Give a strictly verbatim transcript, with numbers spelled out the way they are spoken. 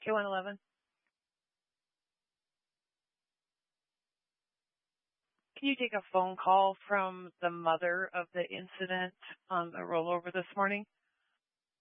K one eleven. Can you take a phone call from the mother of the incident on the rollover this morning?